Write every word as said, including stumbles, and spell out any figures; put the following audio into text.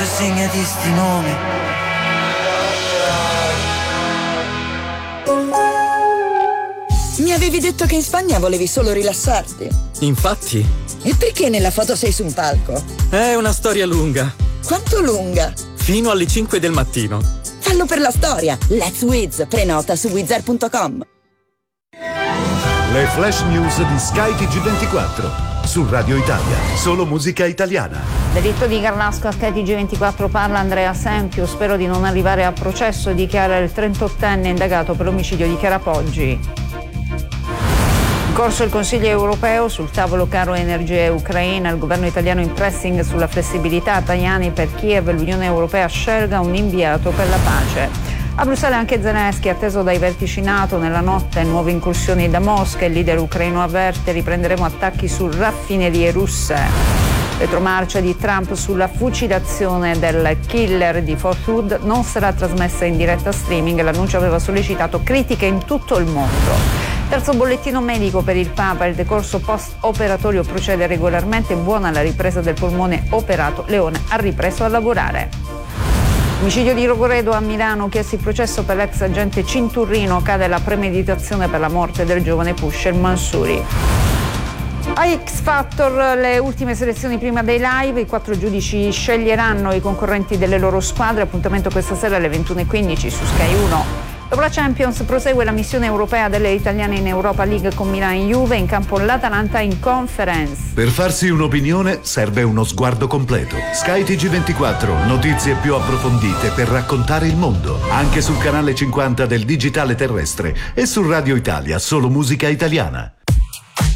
e segnati sti nomi. Mi avevi detto che in Spagna volevi solo rilassarti. Infatti. E perché nella foto sei su un palco? È una storia lunga. Quanto lunga? Fino alle cinque del mattino. Fallo per la storia. Let's Wiz. Prenota su wizard punto com. Le flash news di Sky T G ventiquattro. Su Radio Italia. Solo musica italiana. Delitto di Garnasco, a Sky T G ventiquattro parla Andrea Sempio. Spero di non arrivare a processo, dichiara il trentottenne indagato per l'omicidio di Chiara Poggi. In corso il Consiglio europeo, sul tavolo caro energia e Ucraina, il governo italiano in pressing sulla flessibilità. Tajani per Kiev, l'Unione Europea scelga un inviato per la pace. A Bruxelles anche Zelensky, atteso dai vertici NATO nella notte, nuove incursioni da Mosca. Il leader ucraino avverte: riprenderemo attacchi su raffinerie russe. Retromarcia di Trump sulla fucilazione del killer di Fort Hood non sarà trasmessa in diretta streaming. L'annuncio aveva sollecitato critiche in tutto il mondo. Terzo bollettino medico per il Papa, il decorso post-operatorio procede regolarmente, buona la ripresa del polmone operato, Leone ha ripreso a lavorare. Omicidio di Rogoredo a Milano, chiesto il processo per l'ex agente Cinturrino, cade la premeditazione per la morte del giovane pusher Mansuri. A X Factor le ultime selezioni prima dei live, i quattro giudici sceglieranno i concorrenti delle loro squadre, appuntamento questa sera alle ventuno e quindici su Sky uno. Dopo la Champions prosegue la missione europea delle italiane in Europa League con Milan e Juve, in campo l'Atalanta in Conference. Per farsi un'opinione serve uno sguardo completo. Sky T G ventiquattro, notizie più approfondite per raccontare il mondo, anche sul canale cinquanta del digitale terrestre e su Radio Italia, solo musica italiana.